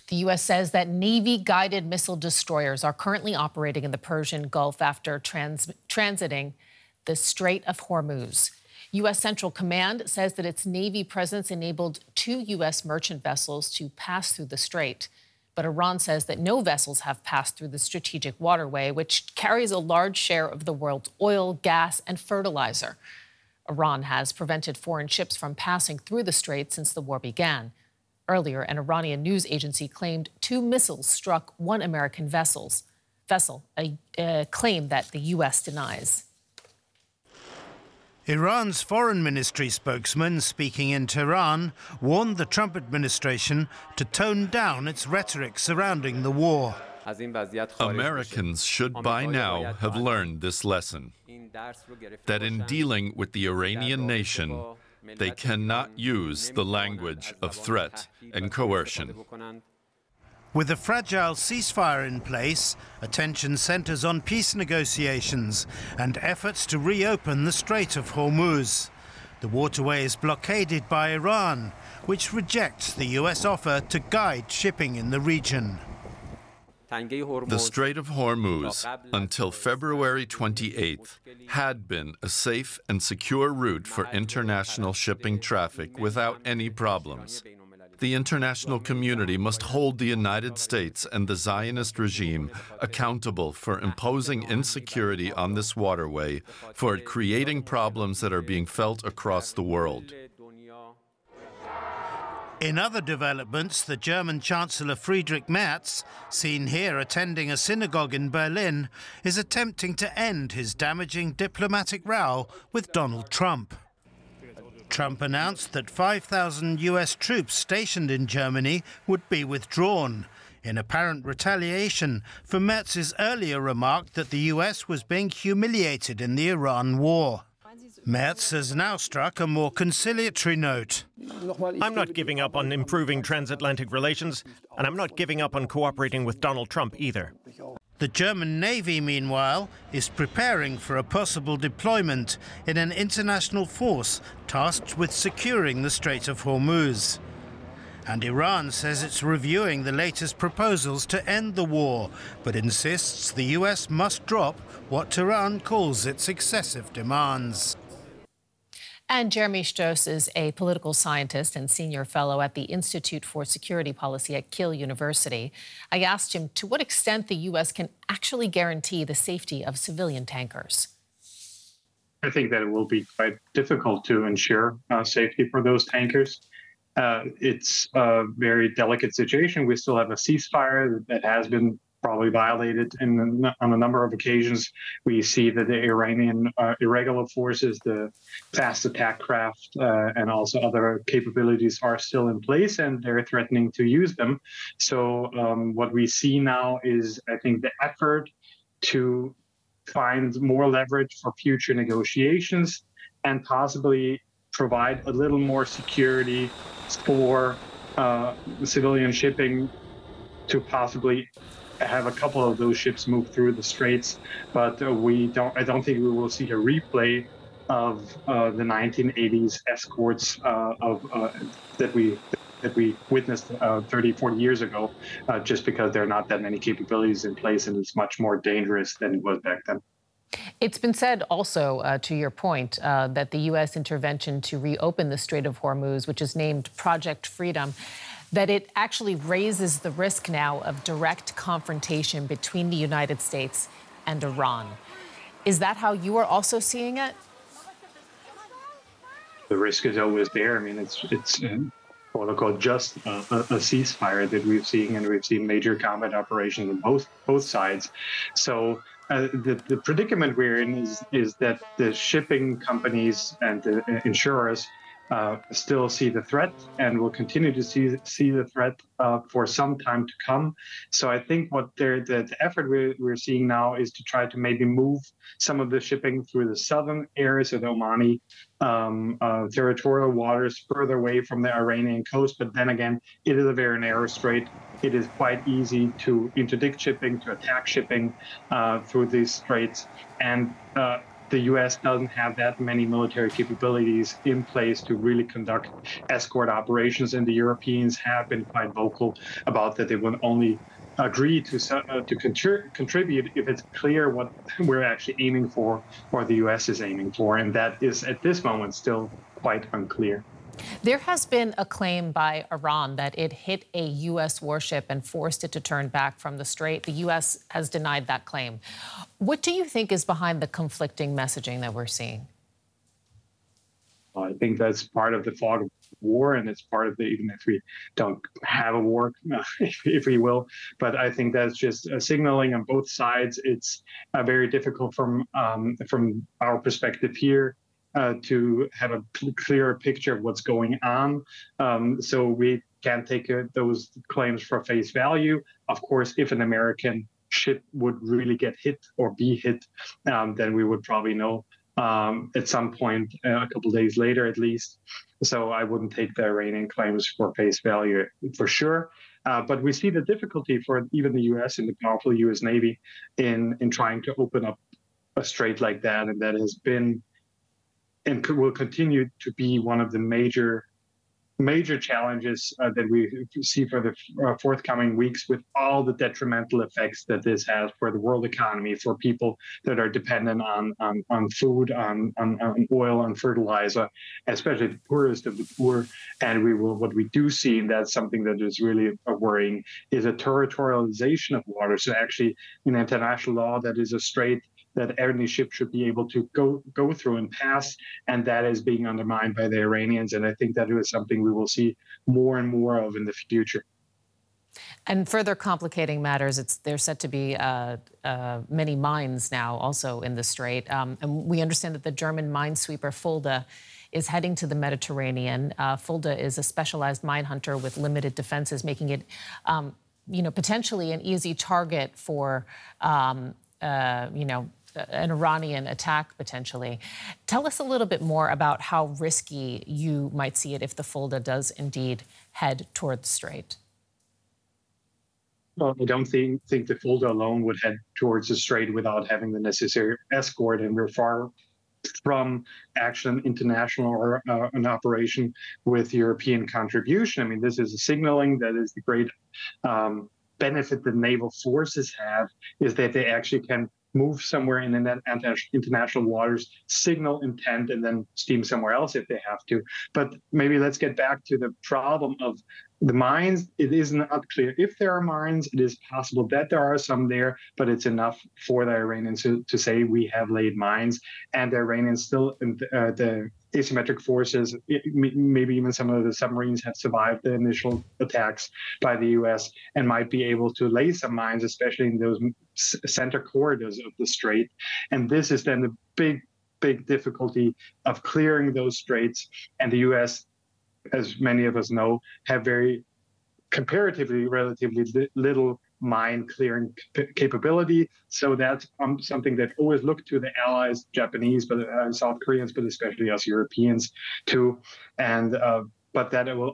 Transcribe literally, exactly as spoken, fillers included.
The U S says that Navy-guided missile destroyers are currently operating in the Persian Gulf after trans transiting the Strait of Hormuz. U S Central Command says that its Navy presence enabled two U S merchant vessels to pass through the strait. But Iran says that no vessels have passed through the strategic waterway, which carries a large share of the world's oil, gas, and fertilizer. Iran has prevented foreign ships from passing through the strait since the war began. Earlier, an Iranian news agency claimed two missiles struck one American vessel's, vessel, a, a claim that the U S denies. Iran's foreign ministry spokesman, speaking in Tehran, warned the Trump administration to tone down its rhetoric surrounding the war. Americans should by now have learned this lesson, that in dealing with the Iranian nation, they cannot use the language of threat and coercion. With a fragile ceasefire in place, attention centers on peace negotiations and efforts to reopen the Strait of Hormuz. The waterway is blockaded by Iran, which rejects the U S offer to guide shipping in the region. The Strait of Hormuz, until February twenty-eighth, had been a safe and secure route for international shipping traffic without any problems. The international community must hold the United States and the Zionist regime accountable for imposing insecurity on this waterway, for creating problems that are being felt across the world. In other developments, the German Chancellor Friedrich Merz, seen here attending a synagogue in Berlin, is attempting to end his damaging diplomatic row with Donald Trump. Trump announced that five thousand U S troops stationed in Germany would be withdrawn, in apparent retaliation for Merz's earlier remark that the U S was being humiliated in the Iran war. Merz has now struck a more conciliatory note. I'm not giving up on improving transatlantic relations, and I'm not giving up on cooperating with Donald Trump either. The German Navy, meanwhile, is preparing for a possible deployment in an international force tasked with securing the Strait of Hormuz. And Iran says it's reviewing the latest proposals to end the war, but insists the U S must drop what Tehran calls its excessive demands. And Jeremy Strauss is a political scientist and senior fellow at the Institute for Security Policy at Keele University. I asked him to what extent the U S can actually guarantee the safety of civilian tankers. I think that it will be quite difficult to ensure uh, safety for those tankers. Uh, it's a very delicate situation. We still have a ceasefire that has been probably violated in, on a number of occasions. We see that the Iranian uh, irregular forces, the fast attack craft, uh, and also other capabilities are still in place, and they're threatening to use them. So um, what we see now is, I think, the effort to find more leverage for future negotiations and possibly provide a little more security for uh, civilian shipping to possibly have a couple of those ships move through the straits, but uh, we don't. I don't think we will see a replay of uh, the nineteen eighties escorts uh, of uh, that we that we witnessed uh, thirty, forty years ago, uh, just because there are not that many capabilities in place, and it's much more dangerous than it was back then. It's been said also, uh, to your point, uh, that the U S intervention to reopen the Strait of Hormuz, which is named Project Freedom, that it actually raises the risk now of direct confrontation between the United States and Iran. Is that how you are also seeing it? The risk is always there. I mean, it's it's uh, quote unquote just a, a ceasefire that we've seen, and we've seen major combat operations on both both sides. So uh, the the predicament we're in is is that the shipping companies and the insurers Uh, still see the threat and will continue to see see the threat uh, for some time to come. So I think what they're, the, the effort we're, we're seeing now is to try to maybe move some of the shipping through the southern areas of the Omani um, uh, territorial waters further away from the Iranian coast. But then again, it is a very narrow strait. It is quite easy to interdict shipping, to attack shipping uh, through these straits. And uh, the U S doesn't have that many military capabilities in place to really conduct escort operations, and the Europeans have been quite vocal about that. They will only agree to uh, to contri- contribute if it's clear what we're actually aiming for, or the U S is aiming for, and that is at this moment still quite unclear. There has been a claim by Iran that it hit a U S warship and forced it to turn back from the Strait. The U S has denied that claim. What do you think is behind the conflicting messaging that we're seeing? Well, I think that's part of the fog of war, and it's part of the, even if we don't have a war, if, if we will. But I think that's just a signaling on both sides. It's uh, very difficult from um, from our perspective here uh, to have a clearer picture of what's going on. Um, so we can't take uh, those claims for face value. Of course, if an American ship would really get hit or be hit, um, then we would probably know Um, at some point, uh, a couple of days later at least. So I wouldn't take the Iranian claims for face value for sure. Uh, but we see the difficulty for even the U S and the powerful U S Navy in, in trying to open up a strait like that. And that has been and will continue to be one of the major major challenges uh, that we see for the uh, forthcoming weeks, with all the detrimental effects that this has for the world economy, for people that are dependent on on, on food, on, on on oil, on fertilizer, especially the poorest of the poor. And we will, what we do see, and that's something that is really worrying, is a territorialization of water. So actually, in international law, that is a strait that any ship should be able to go go through and pass, and that is being undermined by the Iranians. And I think that is something we will see more and more of in the future. And further complicating matters, it's there's said to be uh, uh, many mines now also in the strait. Um, and we understand that the German minesweeper Fulda is heading to the Mediterranean. Uh, Fulda is a specialized mine hunter with limited defenses, making it, um, you know, potentially an easy target for, um, uh, you know, an Iranian attack potentially. Tell us a little bit more about how risky you might see it if the Fulda does indeed head toward the strait. Well, I don't think, think the Fulda alone would head towards the strait without having the necessary escort, and we're far from action international or uh, an operation with European contribution. I mean, this is a signaling that is the great um, benefit that naval forces have, is that they actually can move somewhere in international waters, signal intent, and then steam somewhere else if they have to. But maybe let's get back to the problem of the mines. It is not clear if there are mines. It is possible that there are some there, but it's enough for the Iranians to, to say we have laid mines, and the Iranians still, uh, the asymmetric forces, maybe even some of the submarines have survived the initial attacks by the U S and might be able to lay some mines, especially in those center corridors of the strait. And this is then the big, big difficulty of clearing those straits. And the U S, as many of us know, have very comparatively, relatively li- little mine clearing capability. So that's um, something that always look to the allies, Japanese, but uh, South Koreans, but especially us Europeans too. And uh, but that it will